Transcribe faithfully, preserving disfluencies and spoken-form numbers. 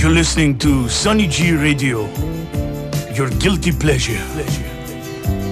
You're listening to Sunny G Radio, your guilty pleasure.